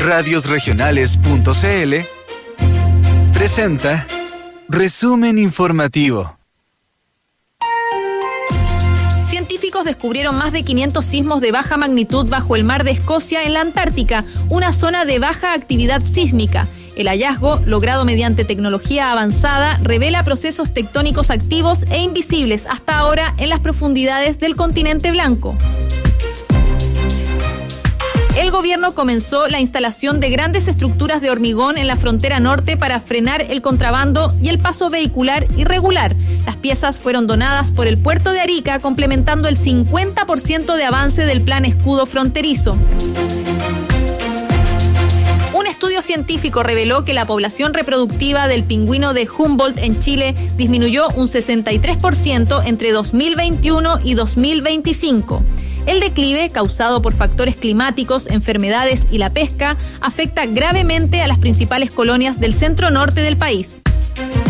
Radiosregionales.cl presenta Resumen Informativo. Científicos descubrieron más de 500 sismos de baja magnitud bajo el mar de Escocia en la Antártica, una zona de baja actividad sísmica. El hallazgo, logrado mediante tecnología avanzada, revela procesos tectónicos activos e invisibles hasta ahora en las profundidades del continente blanco. El gobierno comenzó la instalación de grandes estructuras de hormigón en la frontera norte para frenar el contrabando y el paso vehicular irregular. Las piezas fueron donadas por el puerto de Arica, complementando el 50% de avance del plan escudo fronterizo. Un estudio científico reveló que la población reproductiva del pingüino de Humboldt en Chile disminuyó un 63% entre 2021 y 2025. El declive, causado por factores climáticos, enfermedades y la pesca, afecta gravemente a las principales colonias del centro norte del país.